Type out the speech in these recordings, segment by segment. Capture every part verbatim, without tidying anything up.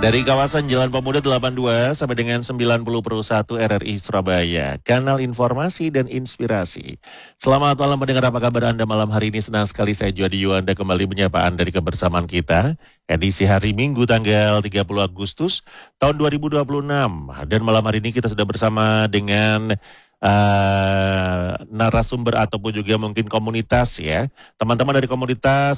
Dari kawasan Jalan Pemuda delapan puluh dua sampai dengan sembilan puluh per satu R R I Surabaya, kanal informasi dan inspirasi. Selamat malam pendengar, apa kabar Anda malam hari ini? Senang sekali saya Juadi Yuanda kembali menyapa Anda di kebersamaan kita. Edisi hari Minggu tanggal tiga puluh Agustus tahun dua ribu dua puluh enam. Dan malam hari ini kita sudah bersama dengan uh, narasumber ataupun juga mungkin komunitas ya. Teman-teman dari komunitas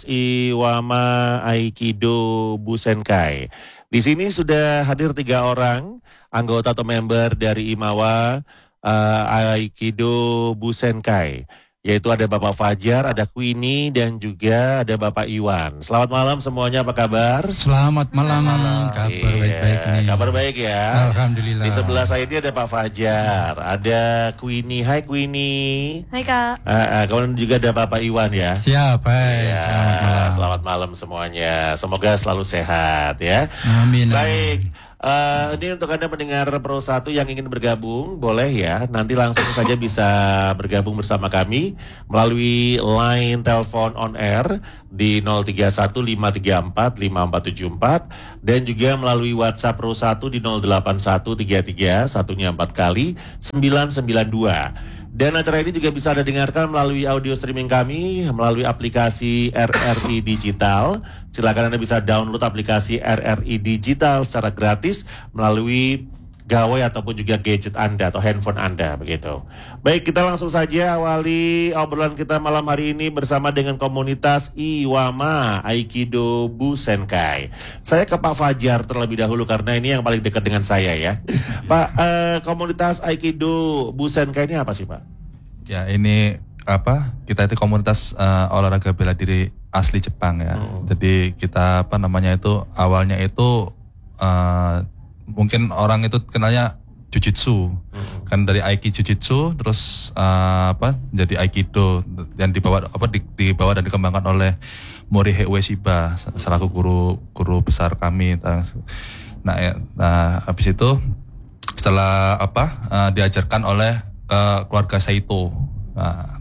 Iwama Aikido Busenkai. Di sini sudah hadir tiga orang anggota atau member dari Imawa uh, Aikido Busenkai, yaitu ada Bapak Fajar, ada Queenie, dan juga ada Bapak Iwan. Selamat malam semuanya, apa kabar? Selamat malam, malam. Kabar iya, baik-baik nih. Kabar baik ya. Alhamdulillah. Di sebelah saya ini ada Pak Fajar, ada Queenie. Hai Queenie. Hai Kak. Uh, uh, kemudian juga ada Bapak Iwan ya. Siap, hai. Ya, Selamat malam. Selamat malam semuanya. Semoga selalu sehat ya. Amin. Baik. Uh, ini untuk Anda pendengar Pro satu yang ingin bergabung, boleh ya, nanti langsung saja bisa bergabung bersama kami melalui line telepon on air di nol tiga satu lima tiga empat lima empat tujuh empat dan juga melalui WhatsApp Pro satu di nol delapan satu tiga tiga satunya empat kali sembilan sembilan dua. Dan acara ini juga bisa Anda dengarkan melalui audio streaming kami, melalui aplikasi R R I Digital. Silakan Anda bisa download aplikasi R R I Digital secara gratis melalui gawai ataupun juga gadget Anda atau handphone Anda, begitu. Baik, kita langsung saja awali obrolan kita malam hari ini bersama dengan komunitas Iwama Aikido Busenkai. Saya ke Pak Fajar terlebih dahulu karena ini yang paling dekat dengan saya ya. Pak, eh, komunitas Aikido Busenkai ini apa sih Pak? Ya, ini apa? Kita itu komunitas uh, olahraga bela diri asli Jepang ya. Hmm. Jadi kita apa namanya itu awalnya itu uh, mungkin orang itu kenalnya Jujitsu, hmm. kan dari Aiki Jujitsu, terus uh, apa jadi Aikido yang dibawa apa di, dibawa dan dikembangkan oleh Morihei Ueshiba selaku guru guru besar kami. Nah, ya, nah habis itu setelah apa uh, diajarkan oleh uh, keluarga Saito, nah,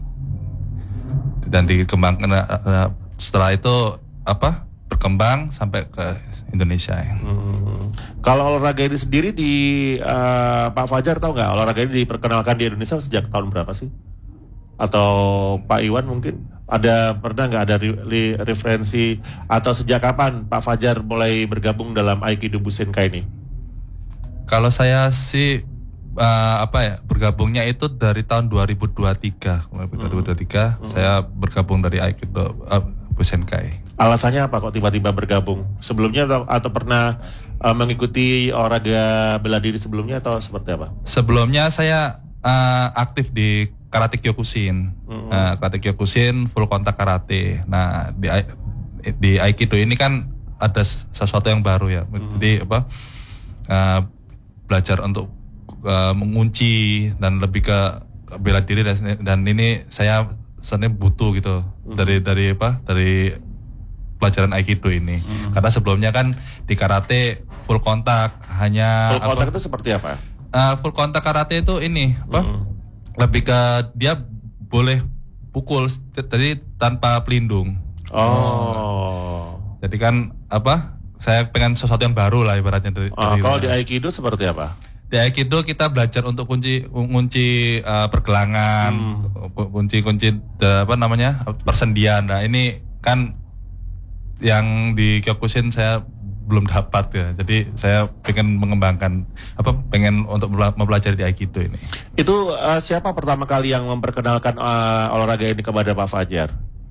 dan dikembangkan uh, setelah itu apa berkembang sampai ke Indonesia ya. Hmm. Kalau olahraga ini sendiri di uh, Pak Fajar tahu nggak olahraga ini diperkenalkan di Indonesia sejak tahun berapa sih? Atau Pak Iwan mungkin ada pernah nggak ada re- re- referensi atau sejak kapan Pak Fajar mulai bergabung dalam Aikido Busenkai ini? Kalau saya sih uh, apa ya bergabungnya itu dari tahun dua ribu dua puluh tiga. dua ribu dua puluh tiga hmm. saya bergabung dari Aikido uh, Busenkai. Alasannya apa kok tiba-tiba bergabung? Sebelumnya atau, atau pernah uh, mengikuti olahraga bela diri sebelumnya atau seperti apa? Sebelumnya saya uh, aktif di Karate Kyokushin. Mm-hmm. uh, Karate Kyokushin full kontak karate. Nah, di di Aikido ini kan ada sesuatu yang baru ya. Mm-hmm. Jadi apa? Uh, belajar untuk uh, mengunci dan lebih ke bela diri dan, dan ini saya sebenarnya butuh gitu mm-hmm. dari dari apa? Dari pelajaran Aikido ini. Hmm. Karena sebelumnya kan di karate full kontak hanya full kontak apa, itu seperti apa? Uh, full kontak karate itu ini apa? Hmm. Lebih ke dia boleh pukul tadi tanpa pelindung. Oh. oh. Jadi kan apa? Saya pengen sesuatu yang baru lah ibaratnya dari. Oh, dari kalau di Aikido seperti apa? Di Aikido kita belajar untuk kunci kunci uh, pergelangan, hmm. kunci-kunci apa namanya? persendian. Nah, ini kan yang di Kyokushin saya belum dapat ya, jadi saya pengen mengembangkan apa pengen untuk mempelajari di Aikido ini. Itu uh, siapa pertama kali yang memperkenalkan uh, olahraga ini kepada Pak Fajar?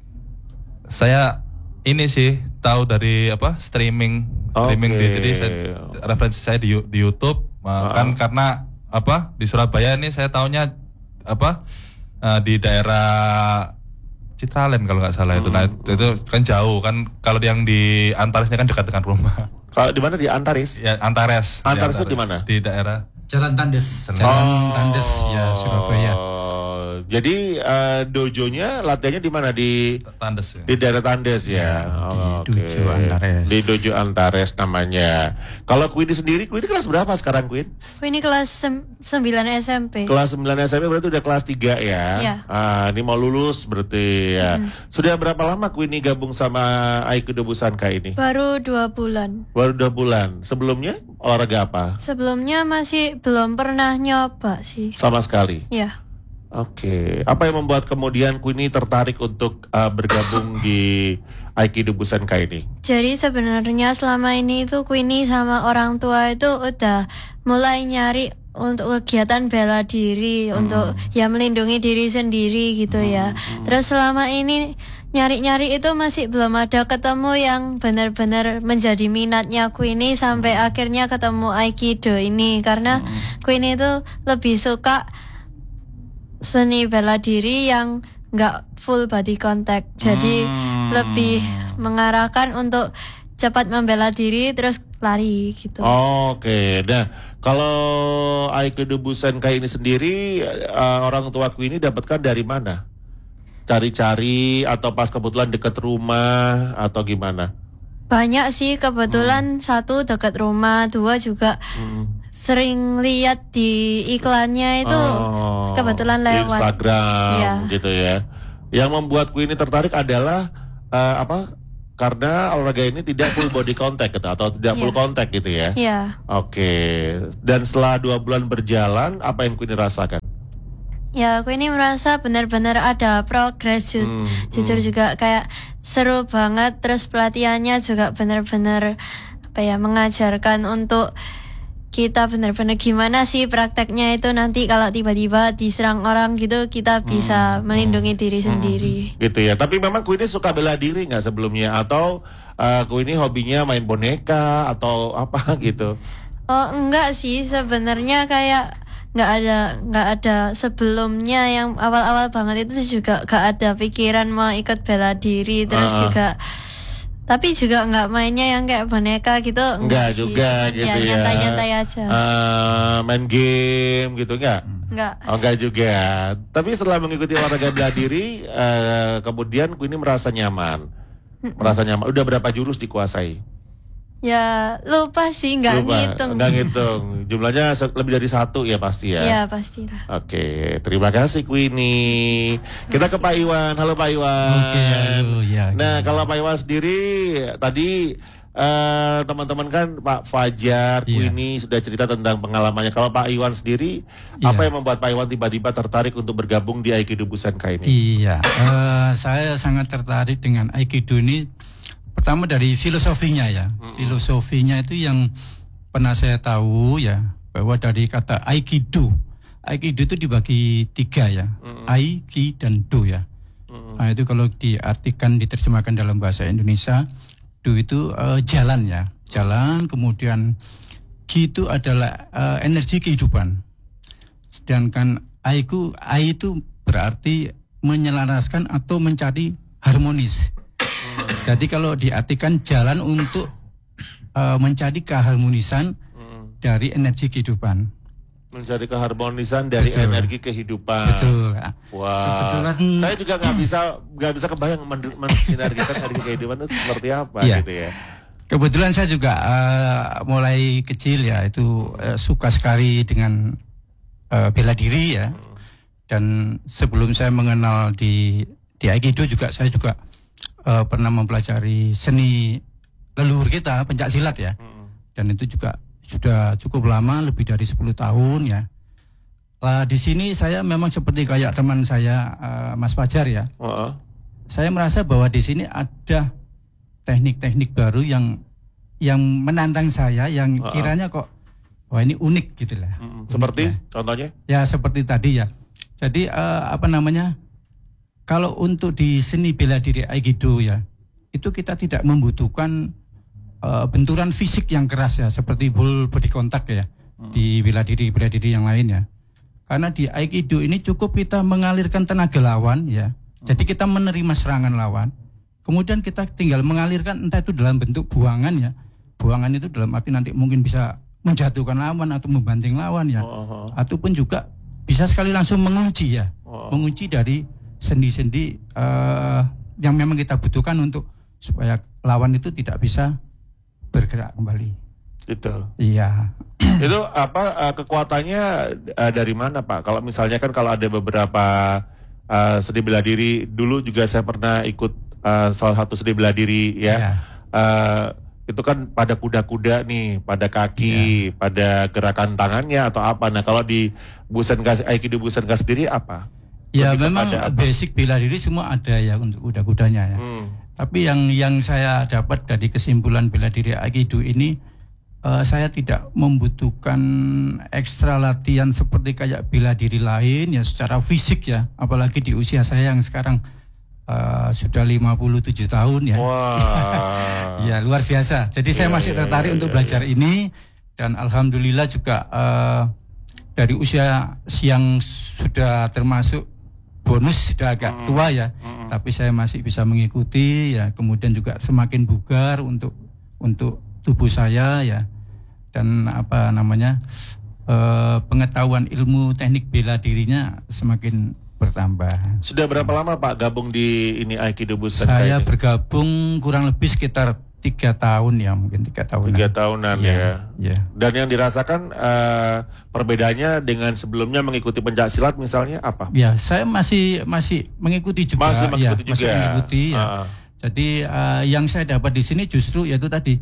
Saya ini sih tahu dari apa streaming streaming okay. di, jadi saya, referensi saya di, di YouTube uh, uh-huh. kan karena apa di Surabaya ini saya tahunya apa uh, di daerah Citraland kalau nggak salah itu, hmm. nah itu kan jauh kan kalau yang di Antaresnya kan dekat dengan rumah. Kalau di mana di Antares? Ya Antares. Antares itu di mana? Di daerah Jalan Tandes. Jalan oh. Tandes ya Surabaya. Jadi uh, dojonya latihannya di mana? Di Tandes ya. di daerah Tandes ya. Oh, di oke. Dojo Antares. Di Dojo Antares namanya. Kalau Queenie sendiri, Queenie kelas berapa sekarang, Queen? Ini kelas sem- sembilan S M P. Kelas sembilan S M P berarti udah kelas tiga ya. Iya. Ah, ini mau lulus berarti ya. Mm-hmm. Sudah berapa lama Queenie gabung sama Aikido Busanka ini? Baru dua bulan. Baru dua bulan. Sebelumnya olahraga apa? Sebelumnya masih belum pernah nyoba sih. Sama sekali. Ya. Oke, apa yang membuat kemudian Queenie tertarik untuk uh, bergabung di Aikido Busanka ini? Jadi sebenarnya selama ini itu Queenie sama orang tua itu udah mulai nyari untuk kegiatan bela diri, hmm. untuk ya melindungi diri sendiri gitu hmm. ya. Terus selama ini nyari-nyari itu masih belum ada ketemu yang benar-benar menjadi minatnya Queenie sampai hmm. akhirnya ketemu Aikido ini. Karena hmm. Queenie itu lebih suka seni bela diri yang nggak full body contact, jadi hmm. lebih mengarahkan untuk cepat membela diri terus lari gitu. Oh, Oke, okay. Nah kalau Aikido Busanka ini sendiri uh, orang tua Queenie dapatkan dari mana? Cari-cari atau pas kebetulan dekat rumah atau gimana? Banyak sih kebetulan, hmm. satu dekat rumah, dua juga hmm. sering lihat di iklannya itu oh, kebetulan lewat Instagram ya. Gitu ya. Yang membuat Queenie tertarik adalah uh, apa? Karena olahraga ini tidak full body contact gitu, atau tidak full yeah. contact gitu ya. Iya. Oke. Dan setelah dua bulan berjalan, apa yang Queenie rasakan? Ya, Queenie merasa benar-benar ada progres. Ju- hmm, jujur hmm. juga kayak seru banget. Terus pelatihannya juga benar-benar apa ya, mengajarkan untuk kita benar-benar gimana sih prakteknya itu nanti kalau tiba-tiba diserang orang gitu kita bisa hmm, melindungi hmm, diri sendiri. Hmm, gitu ya. Tapi memang Queenie suka bela diri nggak sebelumnya, atau uh, Queenie hobinya main boneka atau apa gitu? Oh enggak sih, sebenarnya kayak nggak ada nggak ada sebelumnya yang awal-awal banget itu juga nggak ada pikiran mau ikut bela diri terus uh-uh. juga. Tapi juga nggak mainnya yang kayak boneka gitu. Enggak juga sih. gitu ya. Nyantai-nyantai aja. Uh, main game gitu enggak? Enggak. Oh, enggak juga. Tapi setelah mengikuti olahraga bela diri, uh, kemudian Queenie merasa nyaman. Merasa nyaman. Udah berapa jurus dikuasai? Ya lupa sih, nggak ngitung. Nggak ngitung. Jumlahnya lebih dari satu ya pasti ya. Ya pastilah. Oke, terima kasih Queenie. Kita ke Pak Iwan. Halo Pak Iwan. Oke, halo ya. Nah kalau Pak Iwan sendiri tadi uh, teman-teman kan Pak Fajar, Queenie sudah cerita tentang pengalamannya. Kalau Pak Iwan sendiri, yeah. apa yang membuat Pak Iwan tiba-tiba tertarik untuk bergabung di Aikido Busanka ini? Iya, uh, saya sangat tertarik dengan Aikido ini. Pertama dari filosofinya ya, mm-hmm. filosofinya itu yang pernah saya tahu ya, bahwa dari kata Aikido, Aikido itu dibagi tiga ya, mm-hmm. Ai, Ki, dan Do ya. Mm-hmm. Nah itu kalau diartikan, diterjemahkan dalam bahasa Indonesia, Do itu uh, jalan ya, jalan, kemudian Ki itu adalah uh, energi kehidupan, sedangkan Ai itu, Ai itu berarti menyelaraskan atau mencari harmonis. Jadi kalau diartikan jalan untuk uh, mencari keharmonisan hmm. dari energi kehidupan. Mencari keharmonisan dari Betul. energi kehidupan. Betul. Wah. Kebetulan, saya juga nggak bisa nggak bisa kebayang mensinergikan energi kehidupan itu seperti apa ya. Gitu ya. Kebetulan saya juga uh, mulai kecil ya itu uh, suka sekali dengan uh, bela diri ya. Hmm. Dan sebelum saya mengenal di di Aikido juga saya juga Uh, pernah mempelajari seni leluhur kita, pencak silat ya. Hmm. Dan itu juga sudah cukup lama, lebih dari sepuluh tahun ya. Lah di sini saya memang seperti kayak teman saya uh, Mas Fajar ya. Uh-uh. Saya merasa bahwa di sini ada teknik-teknik baru yang yang menantang saya, yang uh-uh. kiranya kok wah ini unik gitu lah. Hmm. Seperti ya. Contohnya? Ya seperti tadi ya. Jadi uh, apa namanya? Kalau untuk di seni bela diri Aikido ya, itu kita tidak membutuhkan uh, benturan fisik yang keras ya, seperti full body contact ya, hmm. di bela diri bela diri yang lain ya. Karena di Aikido ini cukup kita mengalirkan tenaga lawan ya, hmm. jadi kita menerima serangan lawan, kemudian kita tinggal mengalirkan entah itu dalam bentuk buangan ya, buangan itu dalam arti nanti mungkin bisa menjatuhkan lawan atau membanting lawan ya, oh, oh. ataupun juga bisa sekali langsung menguji ya. Oh. oh. mengunci dari sendi-sendi uh, yang memang kita butuhkan untuk supaya lawan itu tidak bisa bergerak kembali. Itu. Iya. Itu apa uh, kekuatannya uh, dari mana Pak? Kalau misalnya kan kalau ada beberapa uh, seni bela diri, dulu juga saya pernah ikut uh, salah satu seni bela diri ya. Iya. Uh, itu kan pada kuda-kuda nih, pada kaki, Iya. pada gerakan tangannya atau apa. Nah kalau di Busenka, Aikido Busenka sendiri apa? Ya Lebih memang kepada apa? basic bela diri semua ada ya untuk kuda-kudanya ya. Hmm. Tapi yang yang saya dapat dari kesimpulan bela diri Aikido ini, uh, saya tidak membutuhkan ekstra latihan seperti kayak bela diri lain ya secara fisik ya. Apalagi di usia saya yang sekarang uh, sudah lima puluh tujuh tahun ya. Wah. Ya luar biasa. Jadi saya Ya, masih ya, tertarik ya, untuk ya, belajar ya. ini dan alhamdulillah juga uh, dari usia yang sudah termasuk bonus sudah agak Hmm. tua ya, Hmm. tapi saya masih bisa mengikuti ya. Kemudian juga semakin bugar untuk untuk tubuh saya ya, dan apa namanya uh, pengetahuan ilmu teknik bela dirinya semakin bertambah. Sudah berapa lama Pak gabung di ini Aikido Busenka Saya ini? bergabung kurang lebih sekitar tiga tahun ya, mungkin tiga tahun. Tiga tahunan Iya, ya. iya. Dan yang dirasakan uh, perbedaannya dengan sebelumnya mengikuti pencak silat misalnya apa? Ya, saya masih masih mengikuti juga. Masih mengikuti ya, juga. Masih mengikuti ya. Ah. Jadi uh, yang saya dapat di sini justru yaitu tadi,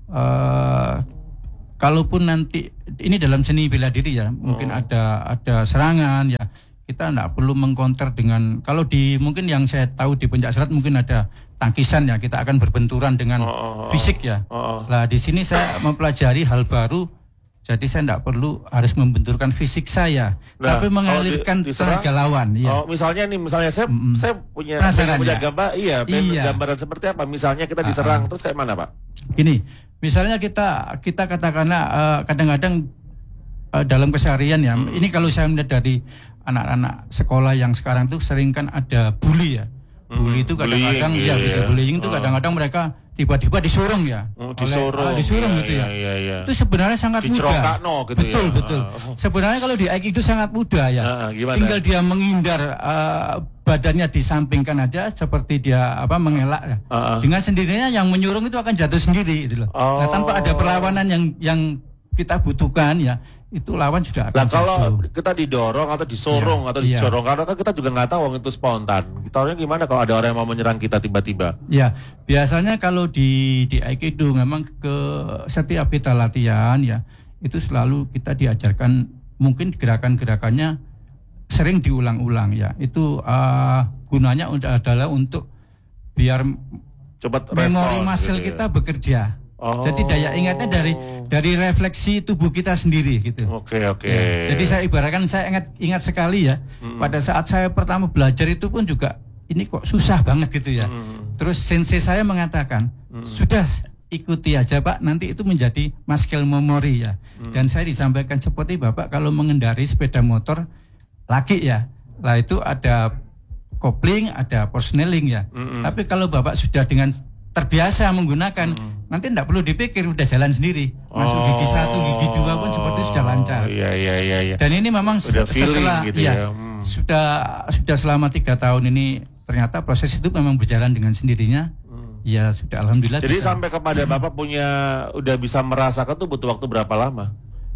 uh, kalaupun nanti ini dalam seni bela diri ya, mungkin Oh. ada ada serangan ya, kita tidak perlu mengcounter dengan, kalau di mungkin yang saya tahu di pencak silat mungkin ada tangkisan ya, kita akan berbenturan dengan Oh, oh, oh. fisik ya. Oh, oh. Lah di sini saya mempelajari hal baru. Jadi saya tidak perlu harus membenturkan fisik saya, Nah, tapi kalau mengalirkan di- diserang, tenaga lawan. Ya. Oh, misalnya nih, misalnya saya Mm-mm. saya punya Penasaran pengen punya ya? gambar, iya, pengen Iya. gambaran seperti apa? Misalnya kita diserang, terus kayak mana Pak? Gini, misalnya kita kita katakanlah uh, kadang-kadang uh, dalam keseharian ya, Hmm. ini kalau saya melihat dari anak-anak sekolah yang sekarang tuh sering kan ada bully ya. Bully Hmm, itu kadang-kadang bullying, ya, iya, gitu, iya. bullying itu Oh. kadang-kadang mereka tiba-tiba disurung ya. Oh, oleh- disurung. ah, disurung Iya, gitu ya. iya, iya, iya. Itu sebenarnya sangat mudah. Dicerokakno gitu ya. Betul, betul. Ah. Sebenarnya kalau di Aikido sangat mudah ya. Ah, gimana? Tinggal dia menghindar, uh, badannya disampingkan aja seperti dia apa mengelak ya. Ah, ah. Dengan sendirinya yang menyurung itu akan jatuh sendiri gitu loh. Oh. Nah, tanpa ada perlawanan yang yang kita butuhkan ya, itu lawan sudah akan Nah kalau jatuh. kita didorong atau disorong Iya, atau iya. dicorong, karena kan kita juga nggak tahu itu spontan. Kita orangnya gimana kalau ada orang yang mau menyerang kita tiba-tiba? Ya, biasanya kalau di di Aikido memang ke setiap kita latihan ya, itu selalu kita diajarkan mungkin gerakan-gerakannya sering diulang-ulang ya. Itu uh, gunanya udah adalah untuk biar Coba memori respon, muscle gitu ya. kita bekerja. Oh. Jadi daya ingatnya dari dari refleksi tubuh kita sendiri gitu. Oke oke. Ya, jadi saya ibaratkan saya ingat ingat sekali ya, pada saat saya pertama belajar itu pun juga ini kok susah banget gitu ya. Mm. Terus sensei saya mengatakan, sudah ikuti aja Pak, nanti itu menjadi muscle memory ya. Dan saya disampaikan seperti Bapak kalau mengendari sepeda motor laki ya, lah itu ada kopling, ada persneling ya. Mm-mm. Tapi kalau Bapak sudah dengan terbiasa menggunakan, nanti tidak perlu dipikir, udah jalan sendiri. Masuk gigi satu, gigi dua pun seperti sudah lancar. Iya iya iya. iya. Dan ini memang Udah se- feeling setelah gitu ya, ya. Hmm. sudah sudah selama tiga tahun ini ternyata proses itu memang berjalan dengan sendirinya. Ya sudah alhamdulillah. Jadi bisa. sampai kepada Bapak punya udah bisa merasakan tuh butuh waktu berapa lama?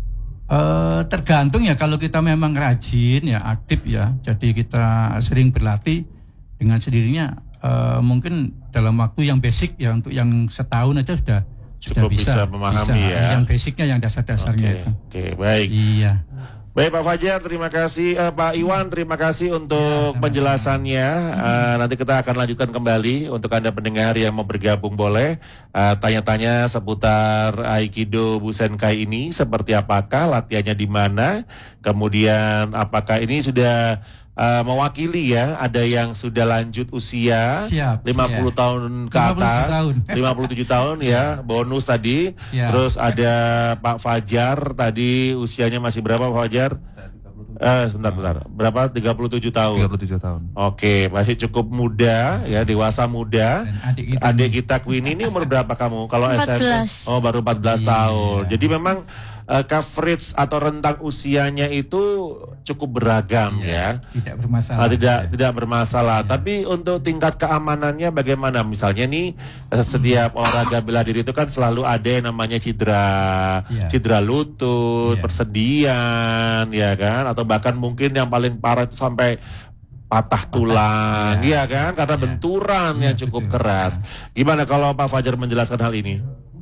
Eh, tergantung ya, kalau kita memang rajin ya, aktif ya, jadi kita sering berlatih dengan sendirinya, eh, mungkin dalam waktu yang basic ya, untuk yang setahun aja sudah sudah Cukup bisa, bisa memahami ya. Yang basicnya, yang dasar-dasarnya Oke itu. oke baik. Iya. Baik Pak Fajar, terima kasih. Eh, Pak Iwan, terima kasih untuk Ya, sama-sama. penjelasannya. Eh, nanti kita akan lanjutkan kembali. Untuk Anda pendengar yang mau bergabung boleh eh, tanya-tanya seputar Aikido Busenkai ini, seperti apakah, latihannya di mana, kemudian apakah ini sudah eh, mewakili ya, ada yang sudah lanjut usia Siap, lima puluh siap. tahun ke lima puluh tujuh atas, tahun. lima puluh tujuh tahun ya, bonus tadi. Siap. Terus ada Pak Fajar tadi usianya masih berapa Pak Fajar? Eh, sebentar, bentar. Berapa? tiga puluh tujuh tahun. tiga puluh tujuh tahun. Oke, masih cukup muda ya, dewasa muda. Dan adik kita Adik kita Queenie ini umur berapa kamu? Kalau S M P? empat belas. Oh, baru empat belas Iya. tahun. Jadi memang uh, coverage atau rentang usianya itu cukup beragam ya. Tidak bermasalah. Ah, tidak ya. tidak bermasalah. Ya. Tapi untuk tingkat keamanannya bagaimana? Misalnya nih setiap olahraga bela diri itu kan selalu ada yang namanya cedera, Ya. cedera lutut, Ya. persendian, ya kan? Atau bahkan mungkin yang paling parah itu sampai patah tulang, ya. ya kan? Karena Ya. benturan Ya, yang cukup betul. keras. Gimana kalau Pak Fajar menjelaskan hal ini?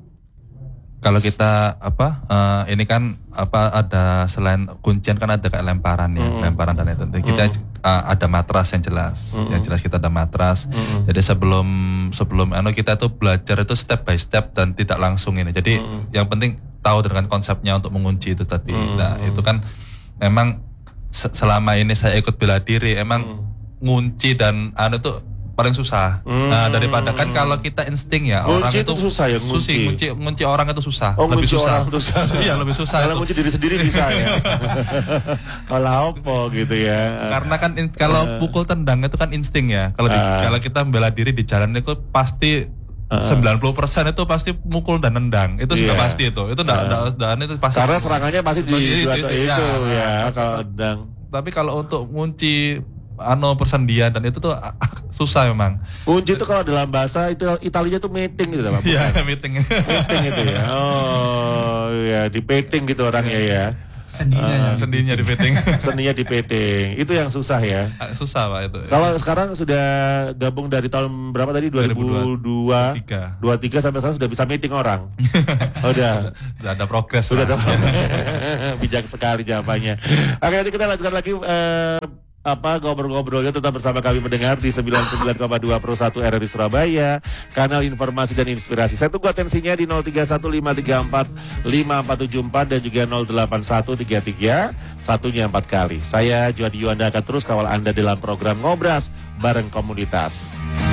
Kalau kita apa eh, ini kan apa ada selain kuncian kan ada kayak lemparan ya, Mm. lemparan dan itu. Kita eh, ada matras yang jelas, Mm. yang jelas kita ada matras. Mm. Jadi sebelum sebelum anu kita tuh belajar itu step by step dan tidak langsung ini. Jadi Mm. yang penting tahu dengan konsepnya untuk mengunci itu tadi. Mm. Nah itu kan memang se- selama ini saya ikut bela diri emang ngunci dan anu tuh paling susah. Hmm. Nah, daripada kan kalau kita insting ya orang Ngunci itu itu susah ya, ngunci. Susi, ngunci, ngunci orang itu susah. Oh, lebih ngunci susah. orang itu susah. Iya, lebih susah. Kalau itu. ngunci diri sendiri bisa ya. Kalau apa gitu ya. Karena kan in- kalau pukul tendang itu kan insting ya. Kalau di- Uh. kalau kita bela diri di jalan itu pasti sembilan puluh persen itu pasti mukul dan nendang. Itu sudah Iya. pasti itu. Itu enggak dan itu pasti. Karena serangannya pasti di Itu- dua itu- itu, ya. ya kalau sedang. Tapi kalau untuk ngunci ano persendian dan itu tuh ah, ah, susah memang. Kunci itu kalau dalam bahasa itu Italinya tuh meeting gitu Pak. Iya, meeting. Meeting itu ya. Oh ya di peting gitu orangnya ya. Sendinya Ah, yang Sendinya di meeting. Seninya di peting. Itu yang susah ya. Susah Pak itu. Kalau sekarang sudah gabung dari tahun berapa tadi? dua ribu dua Tiga. dua tiga sampai sekarang sudah bisa meeting orang. Oh, udah. Sudah ada progres. Sudah lah. ada. Bijak sekali jawabannya. Oke, nanti kita lanjutkan lagi eh, apa ngobrol-ngobrolnya tetap bersama kami mendengar di sembilan puluh sembilan koma dua Pro satu R R I Surabaya, kanal informasi dan inspirasi. Saya tunggu atensinya di nol tiga satu lima tiga empat lima empat tujuh empat dan juga nol delapan satu tiga tiga satunya empat kali. Saya Juadi Yuanda akan terus kawal Anda dalam program Ngobras bareng komunitas.